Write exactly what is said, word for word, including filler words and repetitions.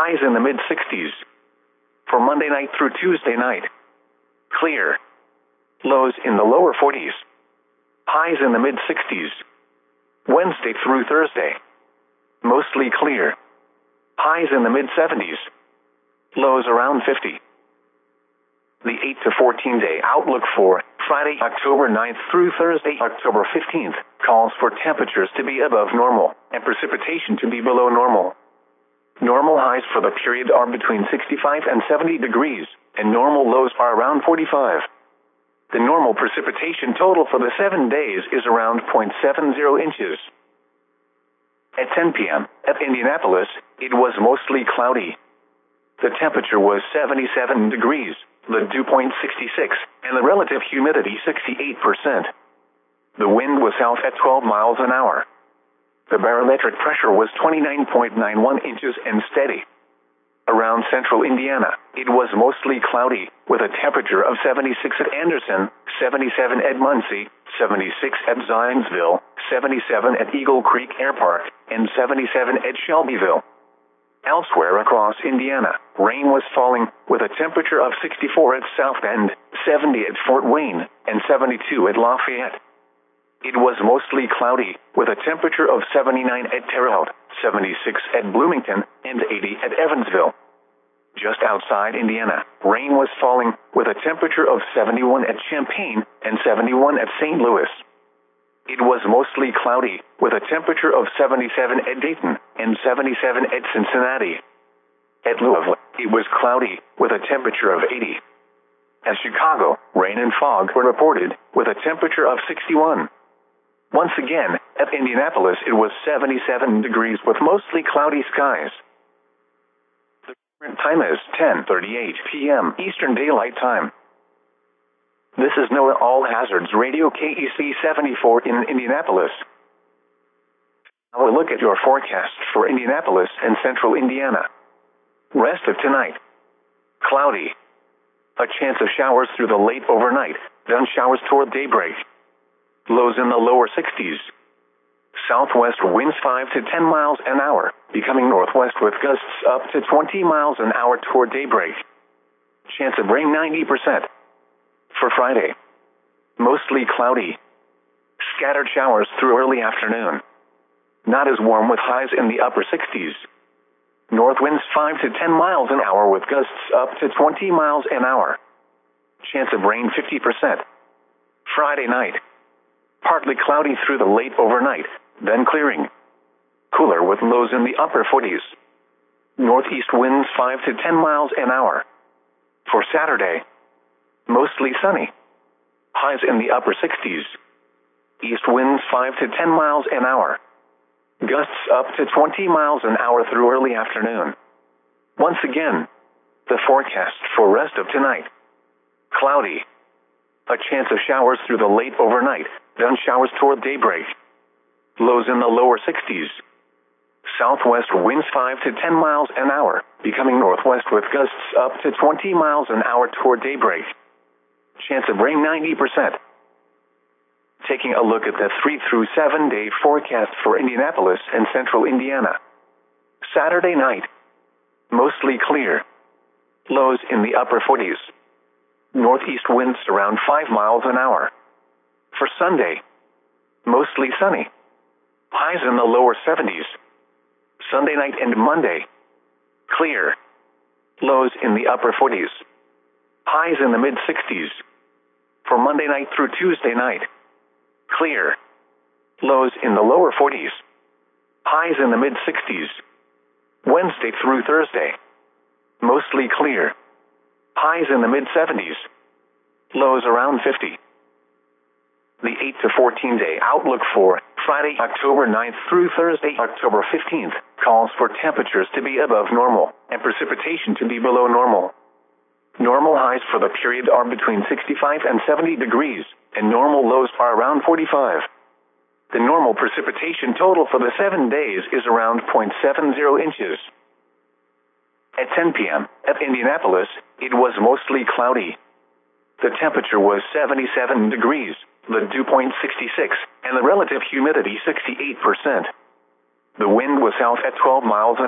highs in the mid sixties. For Monday night through Tuesday night, clear. Lows in the lower forties. Highs in the mid sixties. Wednesday through Thursday, mostly clear. Highs in the mid seventies. Lows around fifty. The eight to fourteen day outlook for Friday, October ninth through Thursday, October fifteenth, calls for temperatures to be above normal and precipitation to be below normal. Normal highs for the period are between sixty-five and seventy degrees, and normal lows are around forty-five. The normal precipitation total for the seven days is around zero point seven zero inches. At ten p m at Indianapolis, it was mostly cloudy. The temperature was seventy-seven degrees, the dew point sixty-six, and the relative humidity sixty-eight percent. The wind was south at twelve miles an hour. The barometric pressure was twenty-nine point nine one inches and steady. Around central Indiana, it was mostly cloudy, with a temperature of seventy-six at Anderson, seventy-seven at Muncie, seventy-six at Zionsville, seventy-seven at Eagle Creek Air Park, and seventy-seven at Shelbyville. Elsewhere across Indiana, rain was falling, with a temperature of sixty-four at South Bend, seventy at Fort Wayne, and seventy-two at Lafayette. It was mostly cloudy, with a temperature of seventy-nine at Terre Haute, seventy-six at Bloomington, and eighty at Evansville. Just outside Indiana, rain was falling, with a temperature of seventy-one at Champaign and seventy-one at Saint Louis. It was mostly cloudy, with a temperature of seventy-seven at Dayton and seventy-seven at Cincinnati. At Louisville, it was cloudy, with a temperature of eighty. At Chicago, rain and fog were reported, with a temperature of sixty-one. Once again, at Indianapolis, it was seventy-seven degrees with mostly cloudy skies. The current time is ten thirty-eight p m Eastern Daylight Time. This is NOAA All Hazards Radio K E C seventy-four in Indianapolis. Now a look at your forecast for Indianapolis and central Indiana. Rest of tonight, cloudy. A chance of showers through the late overnight, then showers toward daybreak. Lows in the lower sixties. Southwest winds five to ten miles an hour, becoming northwest with gusts up to twenty miles an hour toward daybreak. Chance of rain ninety percent. For Friday, mostly cloudy. Scattered showers through early afternoon. Not as warm with highs in the upper sixties. North winds five to ten miles an hour with gusts up to twenty miles an hour. Chance of rain fifty percent. Friday night, partly cloudy through the late overnight, then clearing. Cooler with lows in the upper forties. Northeast winds five to ten miles an hour. For Saturday, mostly sunny. Highs in the upper sixties. East winds five to ten miles an hour. Gusts up to twenty miles an hour through early afternoon. Once again, the forecast for rest of tonight. Cloudy. A chance of showers through the late overnight, then showers toward daybreak. Lows in the lower sixties. Southwest winds five to ten miles an hour, becoming northwest with gusts up to twenty miles an hour toward daybreak. Chance of rain ninety percent. Taking a look at the three through seven day forecast for Indianapolis and central Indiana. Saturday night, mostly clear. Lows in the upper forties. Northeast winds around five miles an hour. For Sunday, mostly sunny. Highs in the lower seventies. Sunday night and Monday, clear. Lows in the upper forties. Highs in the mid sixties. For Monday night through Tuesday night, clear. Lows in the lower forties. Highs in the mid sixties. Wednesday through Thursday, mostly clear. Highs in the mid seventies. Lows around fifty. The eight to fourteen day outlook for Friday, October ninth through Thursday, October fifteenth, calls for temperatures to be above normal and precipitation to be below normal. Normal highs for the period are between sixty-five and seventy degrees, and normal lows are around forty-five. The normal precipitation total for the seven days is around zero point seven zero inches. At ten p m at Indianapolis, it was mostly cloudy. The temperature was seventy-seven degrees, the dew point sixty-six, and the relative humidity sixty-eight percent. The wind was south at twelve miles an hour.